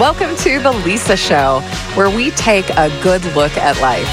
Welcome to The Lisa Show, where we take a good look at life.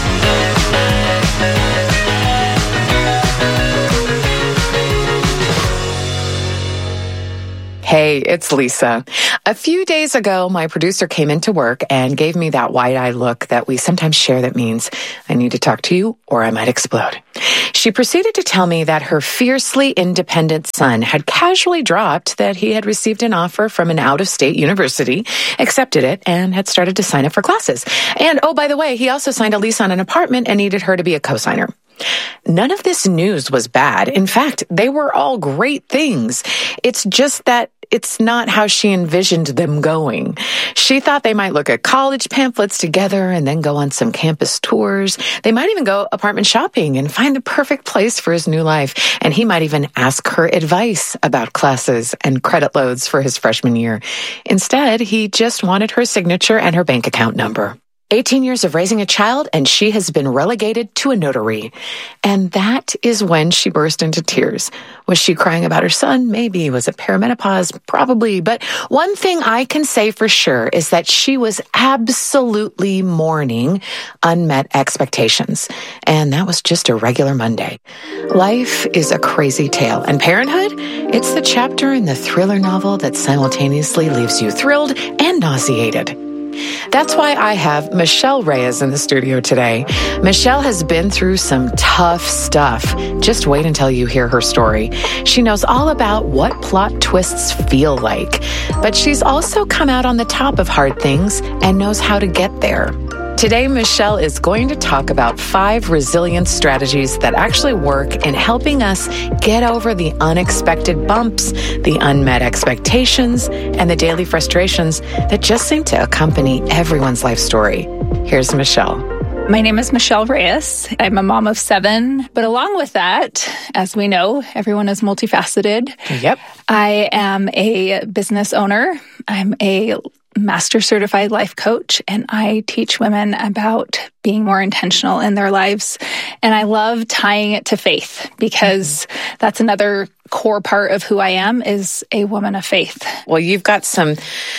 Hey, it's Lisa. A few days ago, my producer came into work and gave me that wide-eyed look that we sometimes share that means I need to talk to you or I might explode. She proceeded to tell me that her fiercely independent son had casually dropped that he had received an offer from an out-of-state university, accepted it, and had started to sign up for classes. And, oh, by the way, he also signed a lease on an apartment and needed her to be a co-signer. None of this news was bad. In fact, they were all great things. It's just that it's not how she envisioned them going. She thought they might look at college pamphlets together and then go on some campus tours. They might even go apartment shopping and find the perfect place for his new life. And he might even ask her advice about classes and credit loads for his freshman year. Instead, he just wanted her signature and her bank account number. 18 years of raising a child, and she has been relegated to a notary. And that is when she burst into tears. Was she crying about her son? Maybe. Was it perimenopause? Probably. But one thing I can say for sure is that she was absolutely mourning unmet expectations. And that was just a regular Monday. Life is a crazy tale. And parenthood? It's the chapter in the thriller novel that simultaneously leaves you thrilled and nauseated. That's why I have Michelle Reyes in the studio today. Michelle has been through some tough stuff. Just wait until you hear her story. She knows all about what plot twists feel like, but she's also come out on the top of hard things and knows how to get there. Today, Michelle is going to talk about 5 resilience strategies that actually work in helping us get over the unexpected bumps, the unmet expectations, and the daily frustrations that just seem to accompany everyone's life story. Here's Michelle. My name is Michelle Reyes. I'm a mom of 7, but along with that, as we know, everyone is multifaceted. Yep. I am a business owner. I'm a master certified life coach, and I teach women about being more intentional in their lives. And I love tying it to faith because that's another core part of who I am, is a woman of faith. Well, you've got some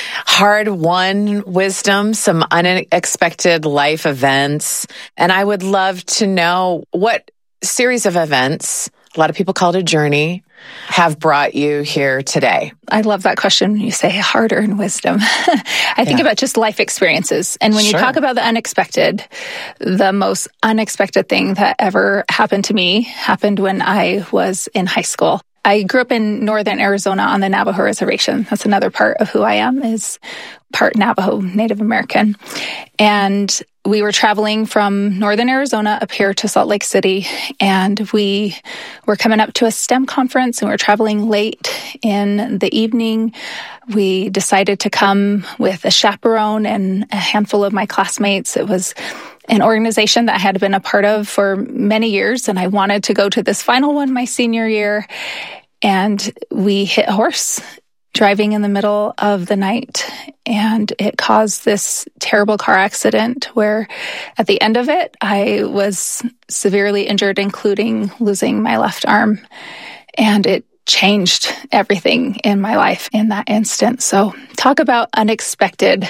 hard-won wisdom, some unexpected life events, and I would love to know what series of events, a lot of people call it a journey, have brought you here today? I love that question when you say hard-earned wisdom. I think about just life experiences. And when you talk about the unexpected, the most unexpected thing that ever happened to me happened when I was in high school. I grew up in northern Arizona on the Navajo Reservation. That's another part of who I am, is part Navajo, Native American. And we were traveling from northern Arizona up here to Salt Lake City, and we were coming up to a STEM conference, and we were traveling late in the evening. We decided to come with a chaperone and a handful of my classmates. It was an organization that I had been a part of for many years, and I wanted to go to this final one my senior year. And we hit a horse driving in the middle of the night, and it caused this terrible car accident where at the end of it, I was severely injured, including losing my left arm. And it changed everything in my life in that instant. So talk about unexpected.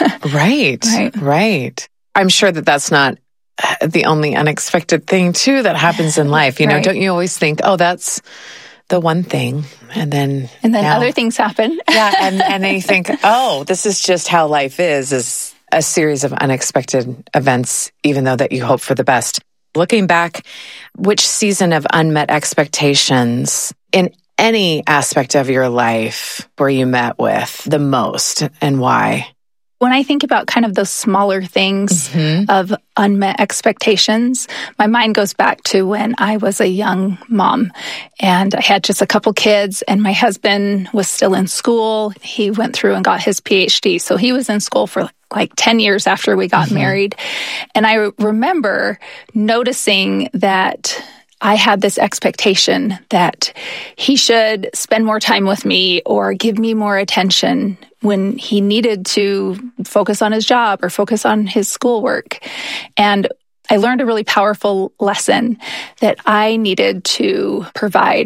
Right. I'm sure that that's not the only unexpected thing, too, that happens in life. You know, don't you always think, oh, that's the one thing, and then other things happen. and then you think, oh, this is just how life is a series of unexpected events, even though that you hope for the best. Looking back, which season of unmet expectations in any aspect of your life were you met with the most, and why? When I think about kind of those smaller things of unmet expectations, my mind goes back to when I was a young mom and I had just a couple kids, and my husband was still in school. He went through and got his PhD. So he was in school for like 10 years after we got married. And I remember noticing that I had this expectation that he should spend more time with me or give me more attention when he needed to focus on his job or focus on his schoolwork. And I learned a really powerful lesson that I needed to provide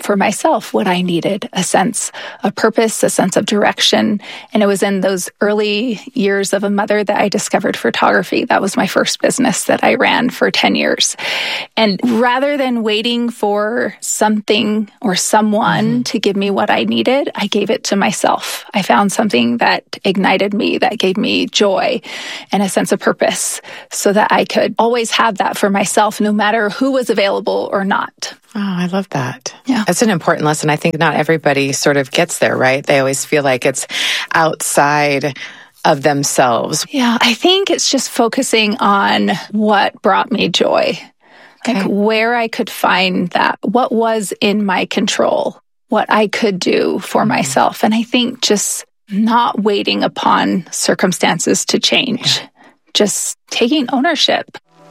for myself what I needed, a sense of purpose, a sense of direction. And it was in those early years of a mother that I discovered photography. That was my first business that I ran for 10 years. And rather than waiting for something or someone to give me what I needed, I gave it to myself. I found something that ignited me, that gave me joy and a sense of purpose so that I could always have that for myself, no matter who was available or not. Oh, I love that. Yeah. That's an important lesson. I think not everybody sort of gets there, right? They always feel like it's outside of themselves. Yeah, I think it's just focusing on what brought me joy, like where I could find that, what was in my control, what I could do for myself. And I think just not waiting upon circumstances to change, just taking ownership.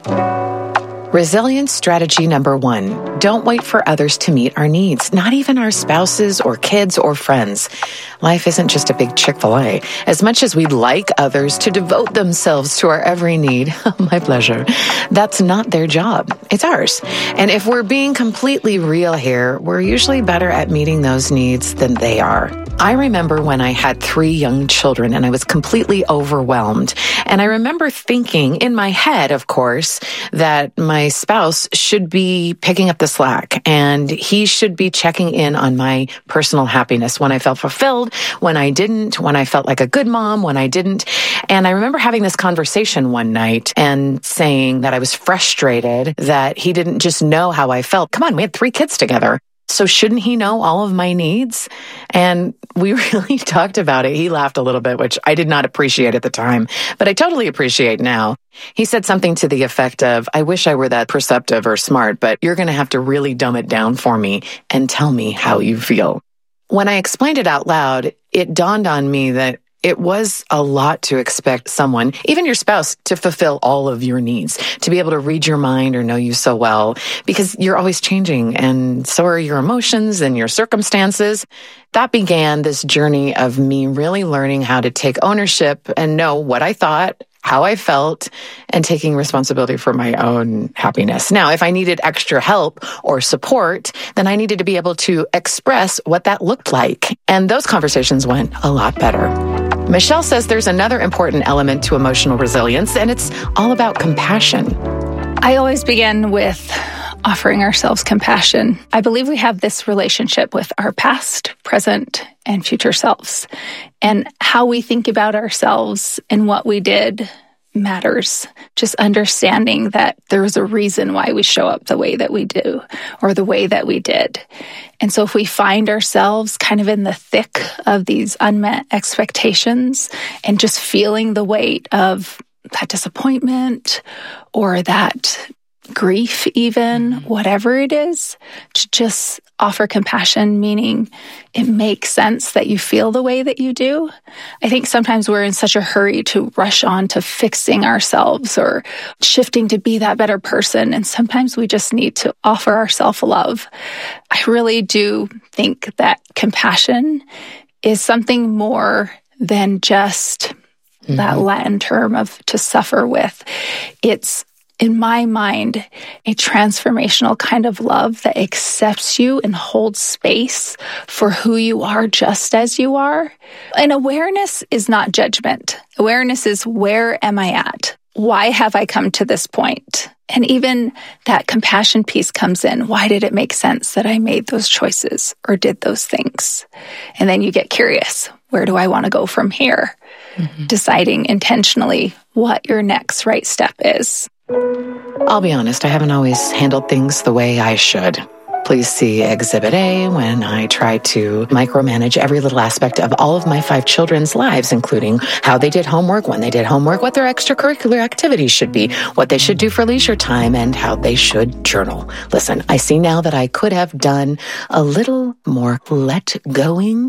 Resilience strategy number 1, don't wait for others to meet our needs, not even our spouses or kids or friends. Life isn't just a big Chick-fil-A. As much as we'd like others to devote themselves to our every need, my pleasure, that's not their job. It's ours. And if we're being completely real here, we're usually better at meeting those needs than they are. I remember when I had 3 young children and I was completely overwhelmed. And I remember thinking in my head, of course, that my spouse should be picking up the slack and he should be checking in on my personal happiness when I felt fulfilled, when I didn't, when I felt like a good mom, when I didn't. And I remember having this conversation one night and saying that I was frustrated that he didn't just know how I felt. Come on, we had 3 kids together. So shouldn't he know all of my needs? And we really talked about it. He laughed a little bit, which I did not appreciate at the time, but I totally appreciate now. He said something to the effect of, I wish I were that perceptive or smart, but you're going to have to really dumb it down for me and tell me how you feel. When I explained it out loud, it dawned on me that it was a lot to expect someone, even your spouse, to fulfill all of your needs, to be able to read your mind or know you so well, because you're always changing and so are your emotions and your circumstances. That began this journey of me really learning how to take ownership and know what I thought, how I felt, and taking responsibility for my own happiness. Now, if I needed extra help or support, then I needed to be able to express what that looked like. And those conversations went a lot better. Michelle says there's another important element to emotional resilience, and it's all about compassion. I always begin with offering ourselves compassion. I believe we have this relationship with our past, present, and future selves. And how we think about ourselves and what we did matters. Just understanding that there was a reason why we show up the way that we do or the way that we did. And so if we find ourselves kind of in the thick of these unmet expectations and just feeling the weight of that disappointment or that grief even, whatever it is, to just offer compassion, meaning it makes sense that you feel the way that you do. I think sometimes we're in such a hurry to rush on to fixing ourselves or shifting to be that better person. And sometimes we just need to offer ourselves love. I really do think that compassion is something more than just that Latin term of to suffer with. It's, in my mind, a transformational kind of love that accepts you and holds space for who you are just as you are. And awareness is not judgment. Awareness is, where am I at? Why have I come to this point? And even that compassion piece comes in. Why did it make sense that I made those choices or did those things? And then you get curious. Where do I want to go from here? Deciding intentionally what your next right step is. I'll be honest, I haven't always handled things the way I should. Please see Exhibit A when I try to micromanage every little aspect of all of my 5 children's lives, including how they did homework, when they did homework, what their extracurricular activities should be, what they should do for leisure time, and how they should journal. Listen, I see now that I could have done a little more let-going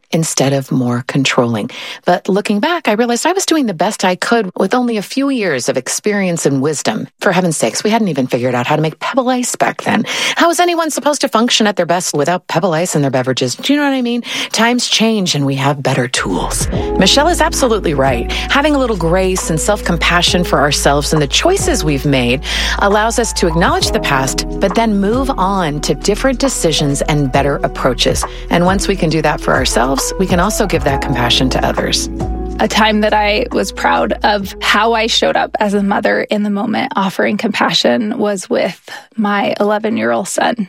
instead of more controlling. But looking back, I realized I was doing the best I could with only a few years of experience and wisdom. For heaven's sakes, we hadn't even figured out how to make pebble ice back then. How is anyone supposed to function at their best without pebble ice in their beverages? Do you know what I mean? Times change and we have better tools. Michelle is absolutely right. Having a little grace and self-compassion for ourselves and the choices we've made allows us to acknowledge the past, but then move on to different decisions and better approaches. And once we can do that for ourselves, we can also give that compassion to others. A time that I was proud of how I showed up as a mother in the moment, offering compassion, was with my 11-year-old son.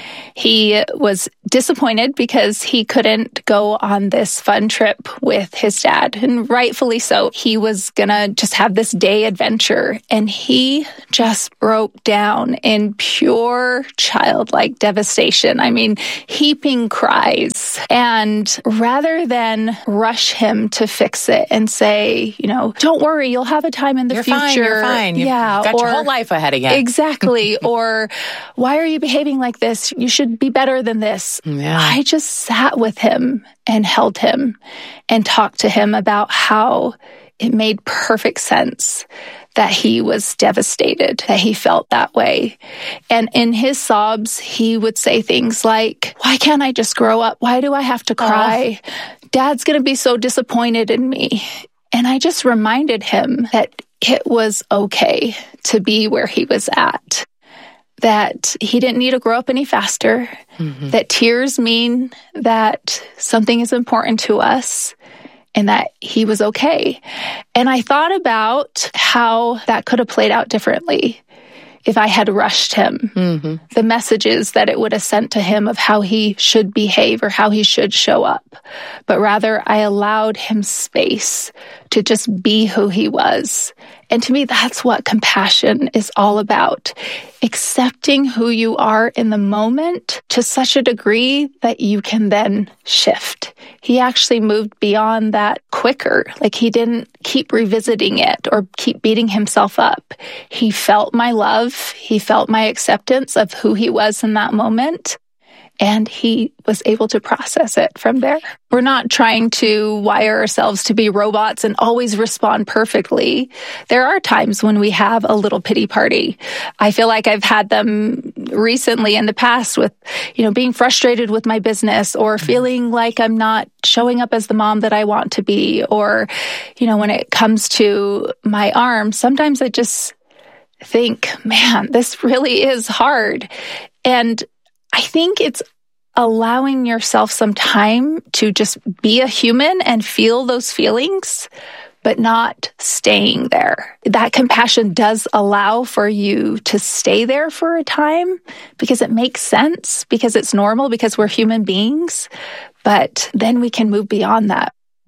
He was disappointed because he couldn't go on this fun trip with his dad, and rightfully so. He was gonna just have this day adventure, and he just broke down in pure childlike devastation. I mean, heaping cries. And rather than rush him to fix it and say, don't worry, you'll have a time in the future. You're fine. You've got your whole life ahead again. Exactly. Or, why are you behaving like this? You should be better than this. Yeah. I just sat with him and held him and talked to him about how it made perfect sense that he was devastated, that he felt that way. And in his sobs, he would say things like, why can't I just grow up? Why do I have to cry? Dad's going to be so disappointed in me. And I just reminded him that it was okay to be where he was at, that he didn't need to grow up any faster, that tears mean that something is important to us, and that he was okay. And I thought about how that could have played out differently if I had rushed him, the messages that it would have sent to him of how he should behave or how he should show up. But rather, I allowed him space to just be who he was. And to me, that's what compassion is all about. Accepting who you are in the moment to such a degree that you can then shift. He actually moved beyond that quicker. Like, he didn't keep revisiting it or keep beating himself up. He felt my love. He felt my acceptance of who he was in that moment. And he was able to process it from there. We're not trying to wire ourselves to be robots and always respond perfectly. There are times when we have a little pity party. I feel like I've had them recently in the past with, being frustrated with my business, or feeling like I'm not showing up as the mom that I want to be. Or, when it comes to my arm, sometimes I just think, man, this really is hard. And I think it's allowing yourself some time to just be a human and feel those feelings, but not staying there. That compassion does allow for you to stay there for a time because it makes sense, because it's normal, because we're human beings. But then we can move beyond that.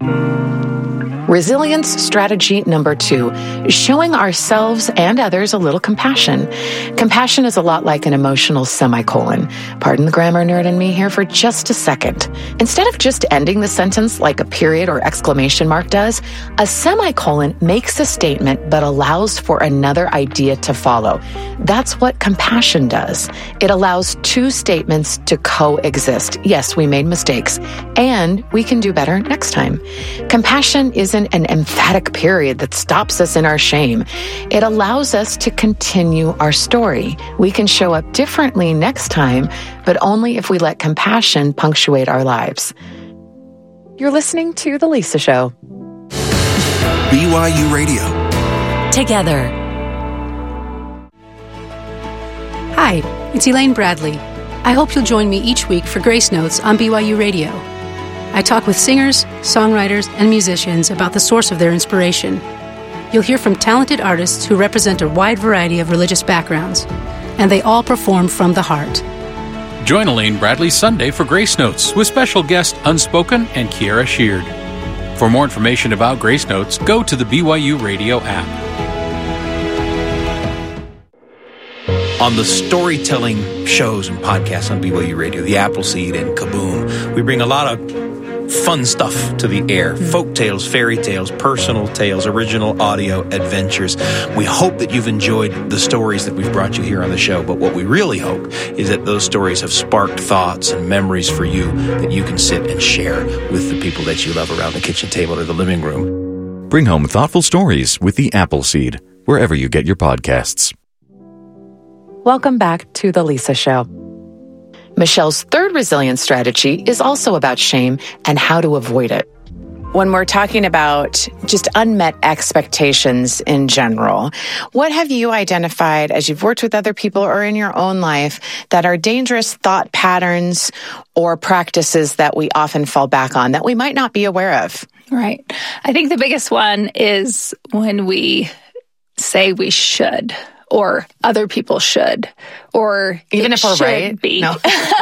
Resilience strategy number 2, showing ourselves and others a little compassion. Compassion is a lot like an emotional semicolon. Pardon the grammar nerd in me here for just a second. Instead of just ending the sentence like a period or exclamation mark does, a semicolon makes a statement but allows for another idea to follow. That's what compassion does. It allows two statements to coexist. Yes, we made mistakes, and we can do better next time. Compassion isn't an emphatic period that stops us in our shame. It allows us to continue our story. We can show up differently next time, but only if we let compassion punctuate our lives. You're listening to The Lisa Show. BYU Radio. Together. Hi, it's Elaine Bradley. I hope you'll join me each week for Grace Notes on BYU Radio. I talk with singers, songwriters, and musicians about the source of their inspiration. You'll hear from talented artists who represent a wide variety of religious backgrounds, and they all perform from the heart. Join Elaine Bradley Sunday for Grace Notes with special guest Unspoken and Kiara Sheard. For more information about Grace Notes, go to the BYU Radio app. On the storytelling shows and podcasts on BYU Radio, the Appleseed and Kaboom, we bring a lot of fun stuff to the air. Folk tales, fairy tales, personal tales, original audio adventures. We hope that you've enjoyed the stories that we've brought you here on the show, but what we really hope is that those stories have sparked thoughts and memories for you that you can sit and share with the people that you love around the kitchen table or the living room. Bring home thoughtful stories with the Appleseed, wherever you get your podcasts. Welcome back to The Lisa Show. Michelle's third resilience strategy is also about shame and how to avoid it. When we're talking about just unmet expectations in general, what have you identified as you've worked with other people or in your own life that are dangerous thought patterns or practices that we often fall back on that we might not be aware of? Right. I think the biggest one is when we say we should, or other people should, or even if we're right. Be. No. Well,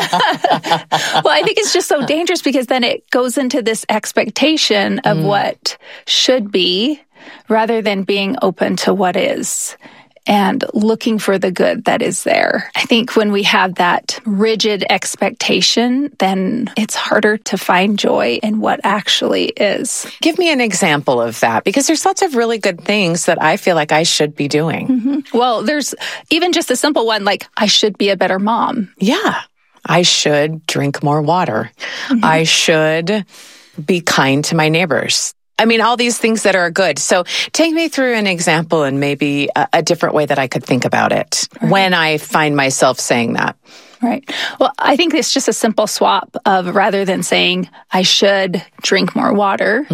I think it's just so dangerous because then it goes into this expectation of what should be rather than being open to what is and looking for the good that is there. I think when we have that rigid expectation, then it's harder to find joy in what actually is. Give me an example of that, because there's lots of really good things that I feel like I should be doing. Mm-hmm. Well, there's even just a simple one like, I should be a better mom. Yeah. I should drink more water. Mm-hmm. I should be kind to my neighbors. I mean, all these things that are good. So take me through an example and maybe a different way that I could think about it when I find myself saying that. Right. Well, I think it's just a simple swap of rather than saying, I should drink more water,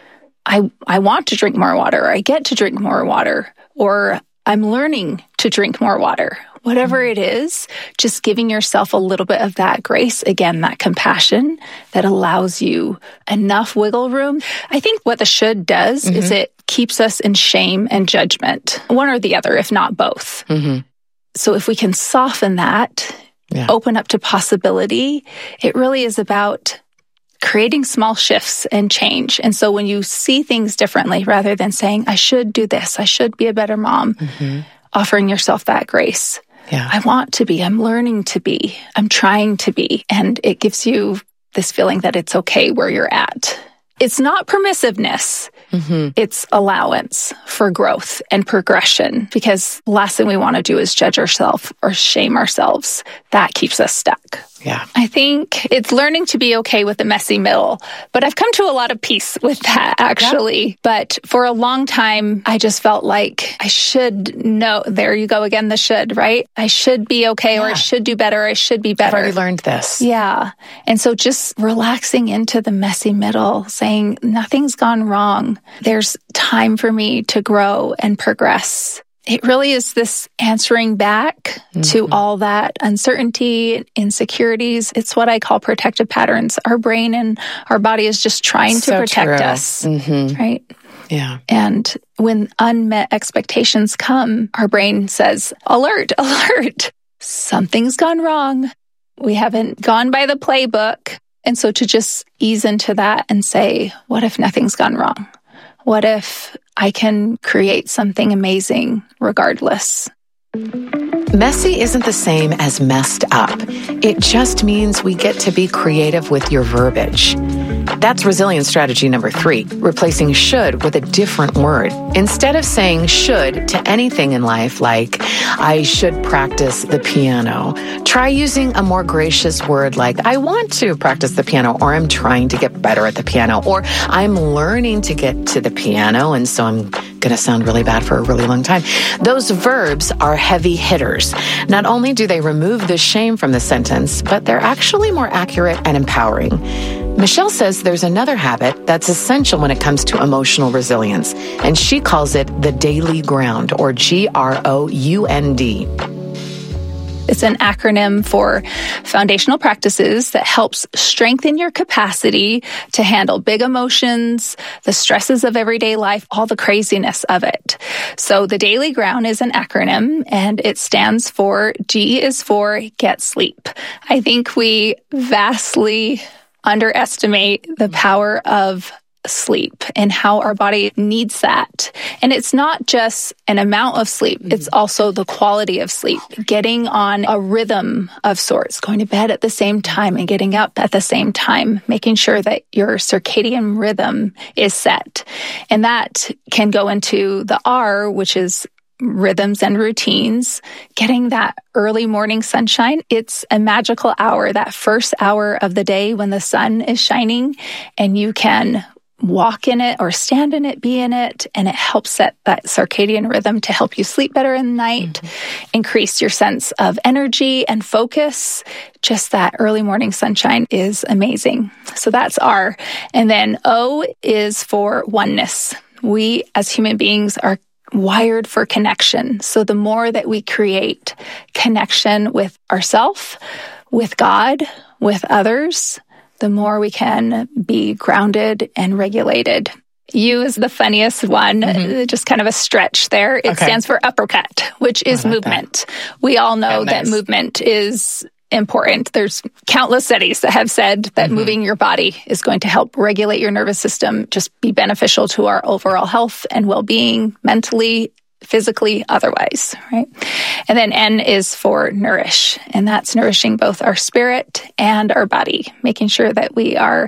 I want to drink more water, or I get to drink more water, or I'm learning to drink more water. Whatever it is, just giving yourself a little bit of that grace, again, that compassion that allows you enough wiggle room. I think what the should does is it keeps us in shame and judgment, one or the other, if not both. So if we can soften that, open up to possibility, it really is about creating small shifts and change. And so when you see things differently, rather than saying, I should do this, I should be a better mom, offering yourself that grace. I want to be, I'm learning to be, I'm trying to be. And it gives you this feeling that it's okay where you're at. It's not permissiveness. It's allowance for growth and progression, because the last thing we want to do is judge ourselves or shame ourselves. That keeps us stuck. I think it's learning to be okay with the messy middle, but I've come to a lot of peace with that, actually. But for a long time, I just felt like I should know. There you go again, the should, right? I should be okay, or I should do better, or I should be better. I've already learned this. And so just relaxing into the messy middle, saying nothing's gone wrong. There's time for me to grow and progress. It really is this answering back to all that uncertainty, insecurities. It's what I call protective patterns. Our brain and our body is just trying to protect us, right? And when unmet expectations come, our brain says, alert, alert, something's gone wrong. We haven't gone by the playbook. And so to just ease into that and say, what if nothing's gone wrong? What if I can create something amazing regardless? Messy isn't the same as messed up. It just means we get to be creative with your verbiage. That's resilience strategy number 3, replacing should with a different word. Instead of saying should to anything in life, like I should practice the piano, try using a more gracious word like I want to practice the piano, or I'm trying to get better at the piano, or I'm learning to get to the piano, and so I'm going to sound really bad for a really long time. Those verbs are heavy hitters. Not only do they remove the shame from the sentence, but they're actually more accurate and empowering. Michelle says there's another habit that's essential when it comes to emotional resilience, and she calls it the daily ground, or GROUND. It's an acronym for foundational practices that helps strengthen your capacity to handle big emotions, the stresses of everyday life, all the craziness of it. So the Daily Ground is an acronym, and it stands for, G is for get sleep. I think we vastly underestimate the power of sleep and how our body needs that. And it's not just an amount of sleep, it's also the quality of sleep, getting on a rhythm of sorts, going to bed at the same time and getting up at the same time, making sure that your circadian rhythm is set. And that can go into the R, which is rhythms and routines, getting that early morning sunshine. It's a magical hour, that first hour of the day when the sun is shining, and you can walk in it or stand in it, be in it, and it helps set that circadian rhythm to help you sleep better in the night, increase your sense of energy and focus. Just that early morning sunshine is amazing. So that's R. And then O is for oneness. We as human beings are wired for connection. So the more that we create connection with ourselves, with God, with others, the more we can be grounded and regulated. U is the funniest one, just kind of a stretch there. It stands for uppercut, which is movement. We all know that movement is important. There's countless studies that have said that moving your body is going to help regulate your nervous system, just be beneficial to our overall health and well-being, mentally, physically, otherwise, right? And then N is for nourish, and that's nourishing both our spirit and our body, making sure that we are